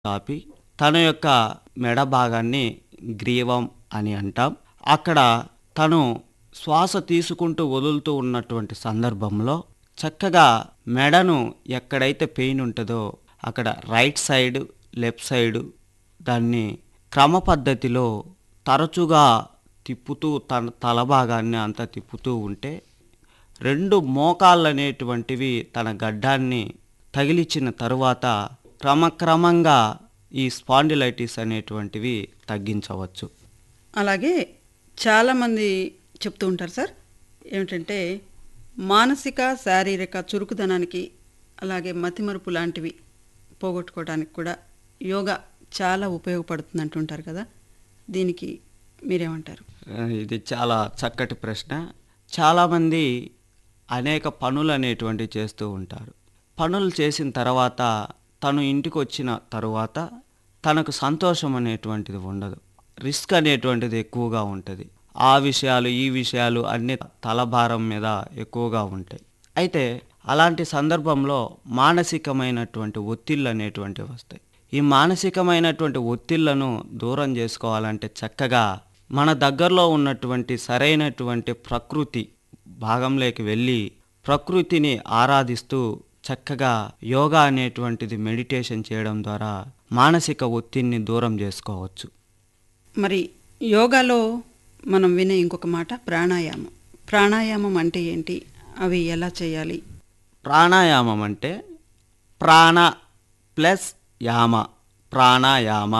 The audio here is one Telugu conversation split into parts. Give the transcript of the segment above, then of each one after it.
ఆపి తన యొక్క మెడ భాగాన్ని గ్రీవం అని అంటాం. అక్కడ తను శ్వాస తీసుకుంటూ వదులుతూ ఉన్నటువంటి సందర్భంలో చక్కగా మెడను ఎక్కడైతే పెయిన్ ఉంటుందో అక్కడ రైట్ సైడ్, లెఫ్ట్ సైడ్ దాన్ని క్రమ పద్ధతిలో తరచుగా తిప్పుతూ తన తల భాగాన్ని అంతా తిప్పుతూ ఉంటే రెండు మోకాళ్ళు అనేటువంటివి తన గడ్డాన్ని తగిలించిన తరువాత క్రమక్రమంగా ఈ స్పాండిలైటిస్ అనేటువంటివి తగ్గించవచ్చు. అలాగే చాలామంది చెప్తూ ఉంటారు సార్, ఏమిటంటే మానసిక శారీరక చురుకుదనానికి అలాగే మతిమరుపు లాంటివి పోగొట్టుకోవడానికి కూడా యోగా చాలా ఉపయోగపడుతుంది అంటుంటారు కదా, దీనికి మీరేమంటారు? ఇది చాలా చక్కటి ప్రశ్న. చాలామంది అనేక పనులు అనేటువంటివి చేస్తూ ఉంటారు. పనులు చేసిన తర్వాత తను ఇంటికి వచ్చిన తరువాత తనకు సంతోషం అనేటువంటిది ఉండదు. రిస్క్ అనేటువంటిది ఎక్కువగా ఉంటుంది. ఆ విషయాలు ఈ విషయాలు అన్ని తలభారం మీద ఎక్కువగా ఉంటాయి. అయితే అలాంటి సందర్భంలో మానసికమైనటువంటి ఒత్తిళ్ళు అనేటువంటివి వస్తాయి. ఈ మానసికమైనటువంటి ఒత్తిళ్లను దూరం చేసుకోవాలంటే చక్కగా మన దగ్గరలో ఉన్నటువంటి సరైనటువంటి ప్రకృతి భాగంలోకి వెళ్ళి ప్రకృతిని ఆరాధిస్తూ చక్కగా యోగా అనేటువంటిది మెడిటేషన్ చేయడం ద్వారా మానసిక ఒత్తిడిని దూరం చేసుకోవచ్చు. మరి యోగాలో మనం వినే ఇంకొక మాట ప్రాణాయామం. ప్రాణాయామం అంటే ఏంటి, అవి ఎలా చేయాలి? ప్రాణాయామం అంటే ప్రాణ ప్లస్ యామ, ప్రాణాయామ.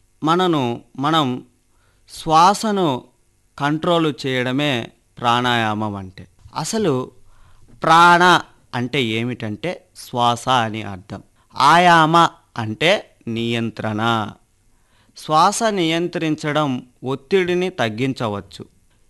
మనం శ్వాసను కంట్రోల్ చేయడమే ప్రాణాయామం అంటే. అసలు ప్రాణ అంటే ఏమిటంటే శ్వాస అని అర్థం. ఆయామ అంటే నియంత్రణ. శ్వాస నియంత్రించడం ఒత్తిడిని తగ్గించవచ్చు.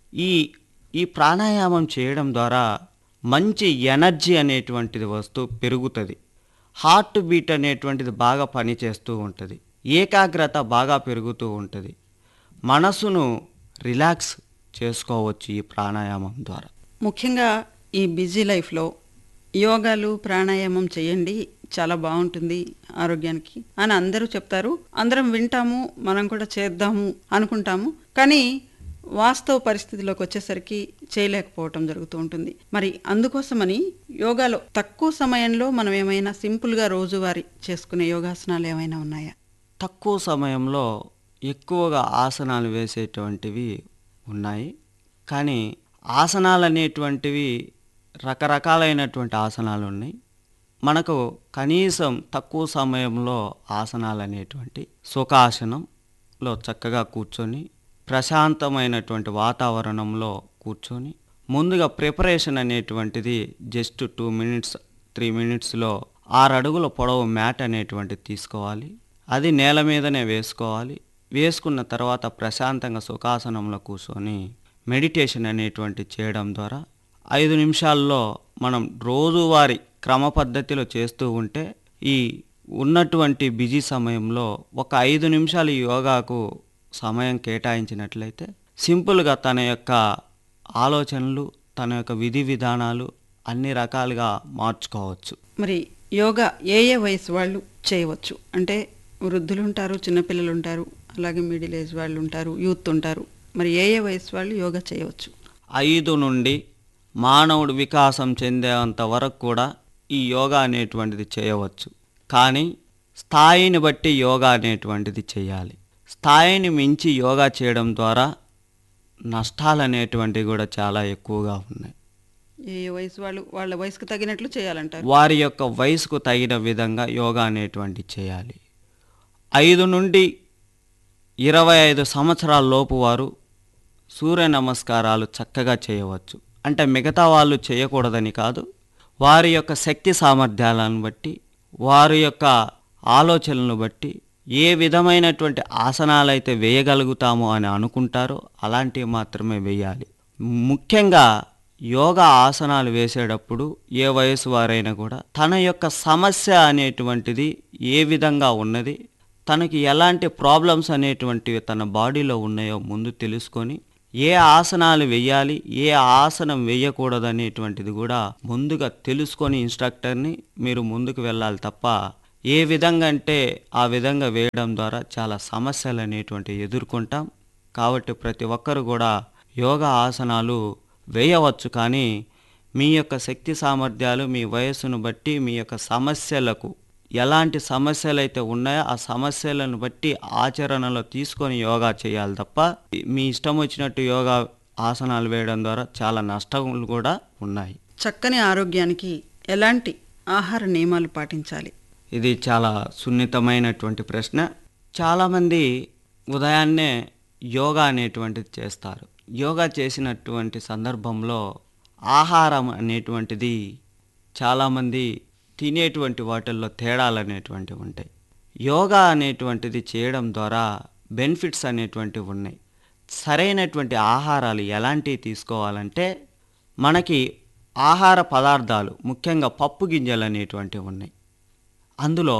ఈ ప్రాణాయామం చేయడం ద్వారా మంచి ఎనర్జీ అనేటువంటిది వస్తూ పెరుగుతుంది. హార్ట్ బీట్ అనేటువంటిది బాగా పనిచేస్తూ ఉంటుంది. ఏకాగ్రత బాగా పెరుగుతూ ఉంటుంది. మనసును రిలాక్స్ చేసుకోవచ్చు ఈ ప్రాణాయామం ద్వారా. ముఖ్యంగా ఈ బిజీ లైఫ్లో యోగాలు ప్రాణాయామం చేయండి, చాలా బాగుంటుంది ఆరోగ్యానికి అని అందరూ చెప్తారు. అందరం వింటాము, మనం కూడా చేద్దాము అనుకుంటాము. కానీ వాస్తవ పరిస్థితిలోకి వచ్చేసరికి చేయలేకపోవటం జరుగుతూ ఉంటుంది. మరి అందుకోసమని యోగాలో తక్కువ సమయంలో మనం ఏమైనా సింపుల్గా రోజువారీ చేసుకునే యోగాసనాలు ఏమైనా ఉన్నాయా? తక్కువ సమయంలో ఎక్కువగా ఆసనాలు వేసేటువంటివి ఉన్నాయి. కానీ ఆసనాలు అనేటువంటివి రకరకాలైనటువంటి ఆసనాలు ఉన్నాయి. మనకు కనీసం తక్కువ సమయంలో ఆసనాలు అనేటువంటి సుఖాసనంలో చక్కగా కూర్చొని ప్రశాంతమైనటువంటి వాతావరణంలో కూర్చొని ముందుగా ప్రిపరేషన్ అనేటువంటిది జస్ట్ 2 minutes 3 minutesలో 6 అడుగుల పొడవు మ్యాట్ అనేటువంటిది తీసుకోవాలి. అది నేల మీదనే వేసుకోవాలి. వేసుకున్న తర్వాత ప్రశాంతంగా సుఖాసనంలో కూర్చొని మెడిటేషన్ అనేటువంటి చేయడం ద్వారా 5 నిమిషాల్లో మనం రోజువారీ క్రమ పద్ధతిలో చేస్తూ ఉంటే ఈ ఉన్నటువంటి బిజీ సమయంలో ఒక 5 నిమిషాలు యోగాకు సమయం కేటాయించినట్లయితే సింపుల్గా తన యొక్క ఆలోచనలు, తన యొక్క విధి విధానాలు అన్ని రకాలుగా మార్చుకోవచ్చు. మరి యోగా ఏ ఏ వయసు వాళ్ళు చేయవచ్చు? అంటే వృద్ధులు ఉంటారు, చిన్నపిల్లలు ఉంటారు, అలాగే మిడిల్ ఏజ్ వాళ్ళు ఉంటారు, యూత్ ఉంటారు. మరి ఏ ఏ వయసు వాళ్ళు యోగా చేయవచ్చు? 5 నుండి మానవుడు వికాసం చెందేంత వరకు కూడా ఈ యోగా అనేటువంటిది చేయవచ్చు. కానీ స్థాయిని బట్టి యోగా అనేటువంటిది చేయాలి. స్థాయిని మించి యోగా చేయడం ద్వారా నష్టాలు అనేటువంటివి కూడా చాలా ఎక్కువగా ఉన్నాయి. ఏ ఏ వయసు వాళ్ళు వాళ్ళ వయసుకు తగినట్లు చేయాలంటారు? వారి యొక్క వయసుకు తగిన విధంగా యోగా అనేటువంటిది చేయాలి. 5 నుండి 25 సంవత్సరాల లోపు వారు సూర్య నమస్కారాలు చక్కగా చేయవచ్చు. అంటే మిగతా వాళ్ళు చేయకూడదని కాదు, వారి యొక్క శక్తి సామర్థ్యాలను బట్టి, వారి యొక్క ఆలోచనలను బట్టి ఏ విధమైనటువంటి ఆసనాలైతే వేయగలుగుతామో అని అనుకుంటారో అలాంటివి మాత్రమే వేయాలి. ముఖ్యంగా యోగా ఆసనాలు వేసేటప్పుడు ఏ వయసు వారైనా కూడా తన యొక్క సమస్య అనేటువంటిది ఏ విధంగా ఉన్నది, తనకి ఎలాంటి ప్రాబ్లమ్స్ అనేటువంటివి తన బాడీలో ఉన్నాయో ముందు తెలుసుకొని ఏ ఆసనాలు వేయాలి, ఏ ఆసనం వేయకూడదు అనేటువంటిది కూడా ముందుగా తెలుసుకొని ఇన్స్ట్రక్టర్ని మీరు ముందుకు వెళ్ళాలి తప్ప ఏ విధంగా అంటే ఆ విధంగా వేయడం ద్వారా చాలా సమస్యలు అనేటువంటివి ఎదుర్కొంటాం. కాబట్టి ప్రతి ఒక్కరు కూడా యోగా ఆసనాలు వేయవచ్చు, కానీ మీ యొక్క శక్తి సామర్థ్యాలు, మీ వయస్సును బట్టి, మీ యొక్క సమస్యలకు ఎలాంటి సమస్యలైతే ఉన్నాయో ఆ సమస్యలను బట్టి ఆచరణలో తీసుకొని యోగా చేయాలి తప్ప మీ ఇష్టం వచ్చినట్టు యోగా ఆసనాలు వేయడం ద్వారా చాలా నష్టాలు కూడా ఉన్నాయి. చక్కని ఆరోగ్యానికి ఎలాంటి ఆహార నియమాలు పాటించాలి? ఇది చాలా సున్నితమైనటువంటి ప్రశ్న. చాలామంది ఉదయాన్నే యోగా అనేటువంటిది చేస్తారు. యోగా చేసినటువంటి సందర్భంలో ఆహారం అనేటువంటిది చాలామంది తినేటువంటి వాటిల్లో తేడాలు అనేటువంటివి ఉంటాయి. యోగా అనేటువంటిది చేయడం ద్వారా బెనిఫిట్స్ అనేటువంటివి ఉన్నాయి. సరైనటువంటి ఆహారాలు ఎలాంటివి తీసుకోవాలంటే, మనకి ఆహార పదార్థాలు ముఖ్యంగా పప్పు గింజలు అనేటువంటివి ఉన్నాయి. అందులో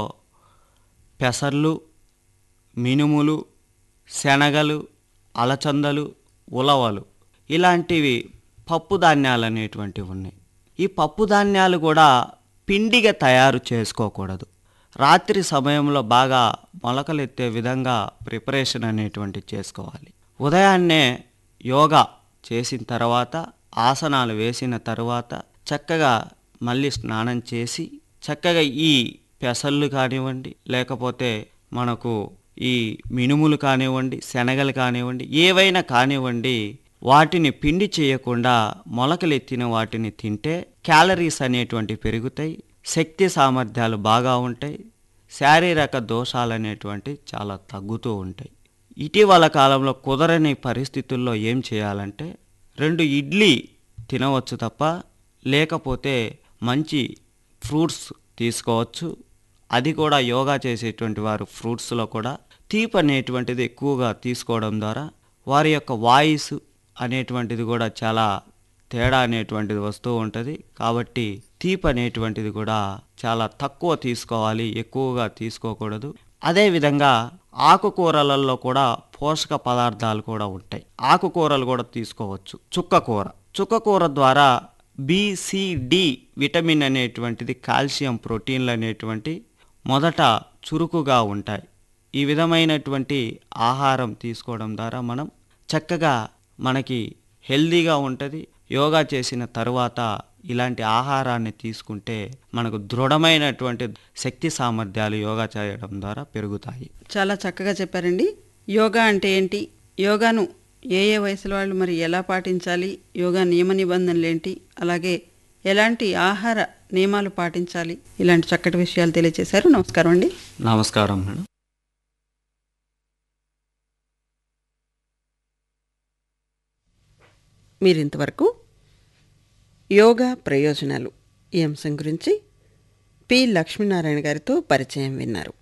పెసర్లు, మినుములు, శనగలు, అలచందలు, ఉలవలు ఇలాంటివి పప్పు ధాన్యాలు అనేటువంటివి ఉన్నాయి. ఈ పప్పు ధాన్యాలు కూడా పిండిగా తయారు చేసుకోకూడదు. రాత్రి సమయంలో బాగా మొలకలెత్తే విధంగా ప్రిపరేషన్ అనేటువంటివి చేసుకోవాలి. ఉదయాన్నే యోగా చేసిన తర్వాత, ఆసనాలు వేసిన తర్వాత చక్కగా మళ్ళీ స్నానం చేసి చక్కగా ఈ పెసళ్ళు కానివ్వండి, లేకపోతే మనకు ఈ మినుములు కానివ్వండి, శనగలు కానివ్వండి, ఏవైనా కానివ్వండి, వాటిని పిండి చేయకుండా మొలకలెత్తిన వాటిని తింటే క్యాలరీస్ అనేటువంటివి పెరుగుతాయి, శక్తి సామర్థ్యాలు బాగా ఉంటాయి, శారీరక దోషాలు అనేటువంటివి చాలా తగ్గుతూ ఉంటాయి. ఇటీవల కాలంలో కుదరని పరిస్థితుల్లో ఏం చేయాలంటే 2 ఇడ్లీ తినవచ్చు తప్ప, లేకపోతే మంచి ఫ్రూట్స్ తీసుకోవచ్చు. అది కూడా యోగా చేసేటువంటి వారు ఫ్రూట్స్లో కూడా తీపి అనేటువంటిది ఎక్కువగా తీసుకోవడం ద్వారా వారి యొక్క వాయిస్ అనేటువంటిది కూడా చాలా తేడా అనేటువంటిది వస్తూ ఉంటుంది. కాబట్టి తీపి అనేటువంటిది కూడా చాలా తక్కువ తీసుకోవాలి, ఎక్కువగా తీసుకోకూడదు. అదేవిధంగా ఆకుకూరలలో కూడా పోషక పదార్థాలు కూడా ఉంటాయి. ఆకుకూరలు కూడా తీసుకోవచ్చు. చుక్కకూర ద్వారా BCD విటమిన్ అనేటువంటిది, కాల్షియం, ప్రోటీన్లు అనేటువంటి మొదట చురుకుగా ఉంటాయి. ఈ విధమైనటువంటి ఆహారం తీసుకోవడం ద్వారా మనం చక్కగా మనకి హెల్దీగా ఉంటుంది. యోగా చేసిన తరువాత ఇలాంటి ఆహారాన్ని తీసుకుంటే మనకు దృఢమైనటువంటి శక్తి సామర్థ్యాలు యోగా చేయడం ద్వారా పెరుగుతాయి. చాలా చక్కగా చెప్పారండి. యోగా అంటే ఏంటి, యోగాను ఏ వయసుల వాళ్ళు మరి ఎలా పాటించాలి, యోగా నియమ నిబంధనలు ఏంటి, అలాగే ఎలాంటి ఆహార నియమాలు పాటించాలి, ఇలాంటి చక్కటి విషయాలు తెలియజేశారు. నమస్కారం అండి. నమస్కారం మేడం. మీరింతవరకు యోగా ప్రయోజనాలు ఈ అంశం గురించి పి. లక్ష్మీనారాయణ గారితో పరిచయం విన్నారు.